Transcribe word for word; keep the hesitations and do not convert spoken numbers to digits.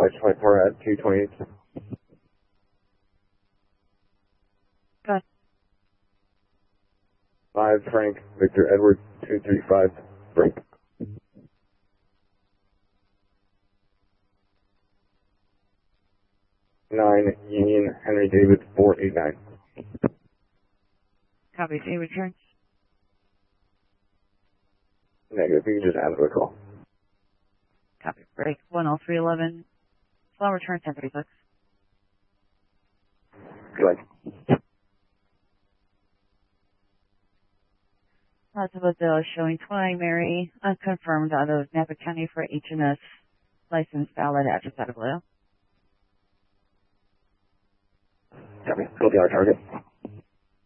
Flight twenty-four at two twenty-eight. Go ahead. five Frank, Victor Edward, two three five, break. nine Union, Henry David, four eight nine. Copy, say return. Negative, you can just add a call. Copy, break. one oh three eleven. Slow return, ten thirty-six. Good. Lots of those showing twenty Mary, unconfirmed out of Napa County for H and S, license valid address out of Leo. Copy, go to our target.